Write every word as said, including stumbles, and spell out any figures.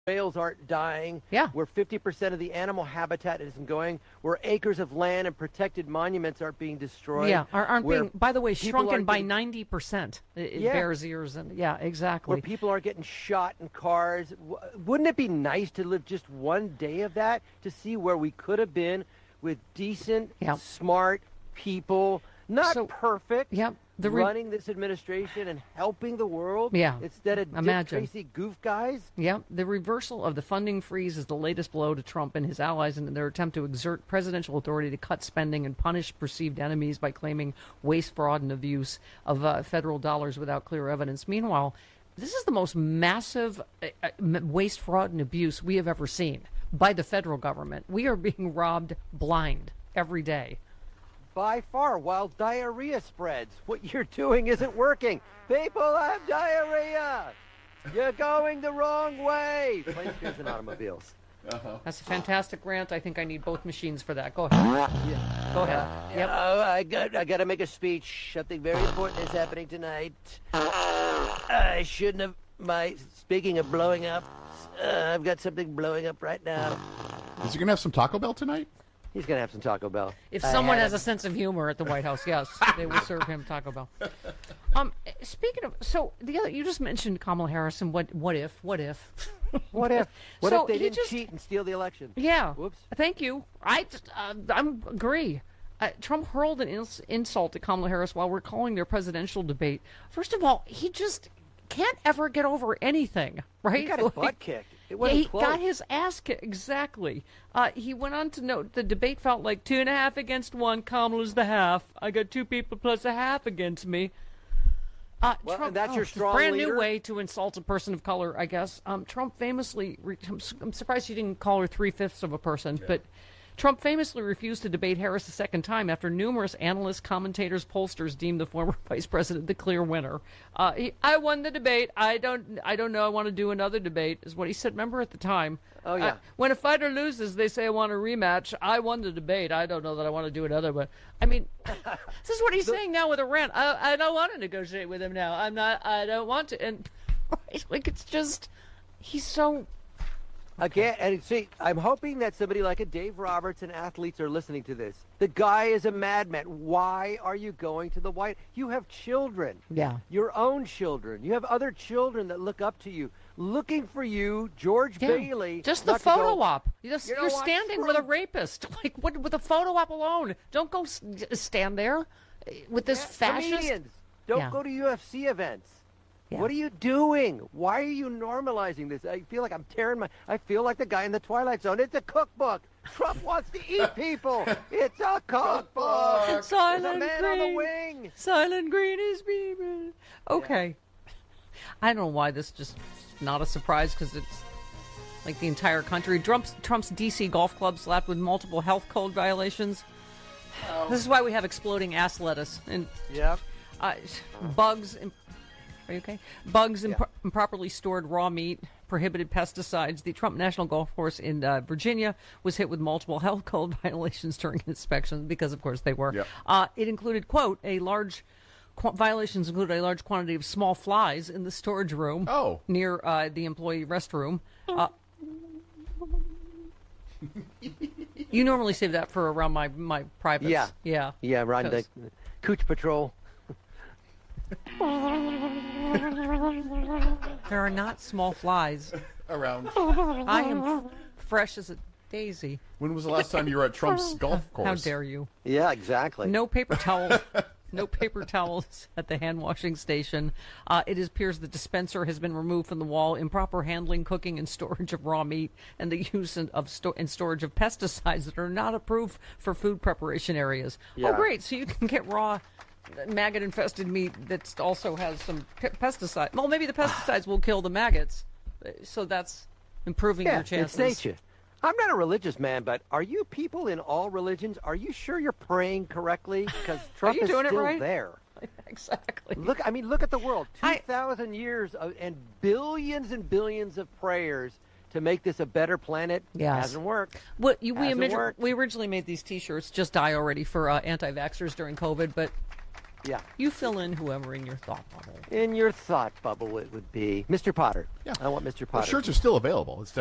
whales aren't dying, yeah. where fifty percent of the animal habitat isn't going, where acres of land and protected monuments aren't being destroyed. Yeah, aren't being, by the way, shrunken by getting, ninety percent. It yeah. bears ears. And, yeah, exactly. Where people are getting shot in cars. Wouldn't it be nice to live just one day of that, to see where we could have been with decent, yeah. smart people, not so, perfect, yeah, the re- running this administration and helping the world yeah. instead of Imagine. Dick Tracy goof guys? Yeah, the reversal of the funding freeze is the latest blow to Trump and his allies in their attempt to exert presidential authority to cut spending and punish perceived enemies by claiming waste, fraud, and abuse of uh, federal dollars without clear evidence. Meanwhile, this is the most massive uh, waste, fraud, and abuse we have ever seen by the federal government. We are being robbed blind every day. By far, while diarrhea spreads. What you're doing isn't working. People have diarrhea. You're going the wrong way. Planes, trains, and automobiles. Uh-huh. That's a fantastic rant. I think I need both machines for that. Go ahead. Yeah. Go ahead. Yep. Oh, I got, I got to make a speech. Something very important is happening tonight. I shouldn't have. My speaking of blowing up, uh, I've got something blowing up right now. Is he gonna have some Taco Bell tonight? He's going to have some Taco Bell. If someone has a sense of humor at the White House, yes, they will serve him Taco Bell. Um, speaking of, so the other, you just mentioned Kamala Harris and what, what if, what if? What if? What so if they didn't just, cheat and steal the election? Yeah. Whoops. Thank you. I uh, I'm agree. Uh, Trump hurled an ins- insult at Kamala Harris while recalling their presidential debate. First of all, he just can't ever get over anything, right? He got his butt kicked. It Yeah, wasn't he close. got his ass kicked, exactly. Uh, he went on to note the debate felt like two and a half against one. Kamala's the half. I got two people plus a half against me. Uh, well, Trump, and that's oh, your strong brand leader? new way to insult a person of color, I guess. Um, Trump famously, re- I'm, I'm surprised you didn't call her three-fifths of a person, yeah. but Trump famously refused to debate Harris a second time after numerous analysts, commentators, pollsters deemed the former vice president the clear winner. Uh, he, I won the debate. I don't. I don't know. I want to do another debate, is what he said. Remember at the time. Oh yeah. Uh, when a fighter loses, they say I want a rematch. I won the debate. I don't know that I want to do another. But I mean, this is what he's saying now with Iran. I, I don't want to negotiate with him now. I'm not. I don't want to. And like it's just, he's so. Again, and see, I'm hoping that somebody like a Dave Roberts and athletes are listening to this. The guy is a madman. Why are you going to the White? You have children. Yeah. Your own children. You have other children that look up to you, looking for you, George yeah. Bailey. Just the photo go, op. You're, you know you're what? standing Screw. with a rapist. Like what, with a photo op alone. Don't go s- stand there with this yeah, fascist. Comedians. Don't yeah. go to U F C events. Yeah. What are you doing? Why are you normalizing this? I feel like I'm tearing my... I feel like the guy in the Twilight Zone. It's a cookbook. Trump wants to eat people. It's a cookbook. Silent There's a man Green. on the wing. Silent Green is people. Okay. Yeah. I don't know why this just not a surprise, because it's like the entire country. Trump's, Trump's D C golf club slapped with multiple health code violations. Oh. This is why we have exploding ass lettuce. And yeah. uh, bugs... In- Are you okay? Bugs, yeah. imp- improperly stored raw meat, prohibited pesticides. The Trump National Golf Course in uh, Virginia was hit with multiple health code violations during inspection, because, of course, they were. Yep. Uh, it included, quote, a large... Qu- violations included a large quantity of small flies in the storage room oh. near uh, the employee restroom. Uh, you normally save that for around my, my privates. Yeah. Yeah. Yeah, riding the Cooch Patrol. There are not small flies around. I am f- fresh as a daisy. When was the last time you were at Trump's golf course? How dare you? Yeah, exactly. No paper towels. No paper towels at the hand washing station. Uh, it appears the dispenser has been removed from the wall. Improper handling, cooking, and storage of raw meat, and the use of sto- and storage of pesticides that are not approved for food preparation areas. Yeah. Oh, great! So you can get raw maggot-infested meat that also has some p- pesticide. Well, maybe the pesticides will kill the maggots, so that's improving yeah, your chances. It's nature. I'm not a religious man, but are you people in all religions? Are you sure you're praying correctly? Because Trump you is doing it still right? there. Exactly. Look, I mean, look at the world. I- two thousand years of, and billions and billions of prayers to make this a better planet. Yes. Hasn't worked. What you, we, Hasn't imag- worked. we originally made these T-shirts, just die already, for uh, anti-vaxxers during COVID, but Yeah. You fill in whoever in your thought bubble. In your thought bubble, it would be Mister Potter. Yeah. I want Mister Well, Potter. shirts are still available. It's